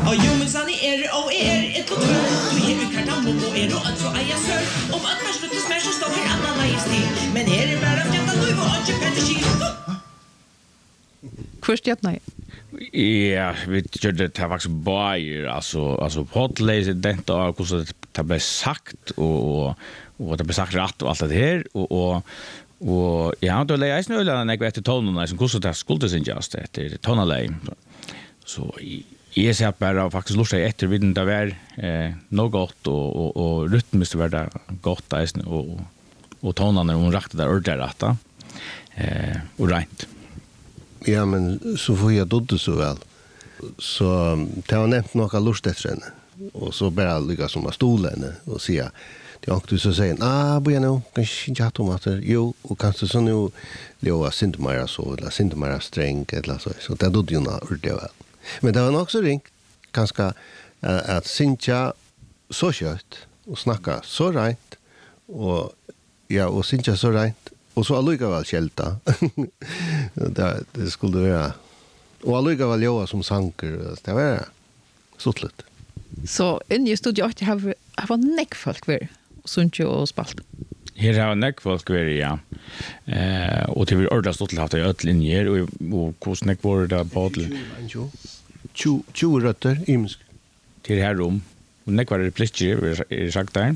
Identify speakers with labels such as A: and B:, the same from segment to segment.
A: Och jo men sann och ett och två. Du är ju kardamom och och att så aja sör. Om att man slutar smash så står alla majestät. Men det bara fjätta nu och inte pedagogi.
B: Kvörstjärna.
C: Ja, vi gjorde det här faktiskt bara, alltså podläser det och hur det blev sagt och det blev sagt rätt och allt det här och ja, då lägger jag snöla när jag efter tonerna som hur det skulle synjas det tonalej. Så jag ser bara faktiskt lust efter vid det var något gott och rytmiskt var det gott och tonerna hon rakte där ordentligt och rent.
D: Ja, men så får jag dodde så väl. Så det har nämnt några lust efter henne. Och så bara lycka som att stola henne och säga det är så säger, bueno, kanske inte ha tomater. Jo, och kanske så nu leva sintmara så, eller sintmara sträng, eller så. Så det dodde ju det väl. Men det var nog också ringt, ganska att sinja så kött och snacka så rent. Och ja, och sinja så rent. Och så allikevel kjelta. det skulle være. Og allikevel jobba som sanker. Det var suttlet.
B: Så inne i studiet har nekk folk vært, Sundsjø og spalt.
C: Her har nekk folk vært, ja. Og til vi ordentlig stått haft det i øtlinjer, og hvordan nekk var det på til?
D: 20 røtter, imsk.
C: Til her rom. Og nekk var det plikker, sagt der.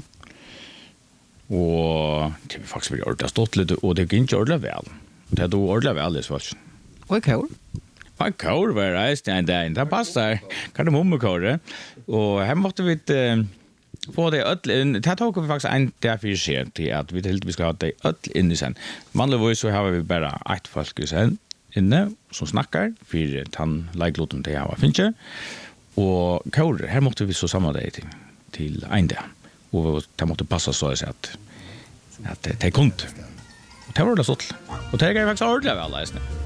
C: Og det var faktisk veldig ordentlig stått litt, og det gikk ikke ordentlig vel. Det er ordentlig vel, det er
B: Og kår?
C: Og kår var reist en dag, det passer. Kardemommekåret. Og her måtte vi få det ødel. Det tok vi faktisk en dag for seg til at vi til vi skal ha det ødel inn i sen. Vanligvis så har vi bare ett folk i sen inne som snakker, for han leikloten til jeg var finnes. Og kåret, her måtte vi så samarbeide til en dag. Och det måste passa så att det är kunt. Och det var det sånt. Och det är faktiskt ordentligt väl,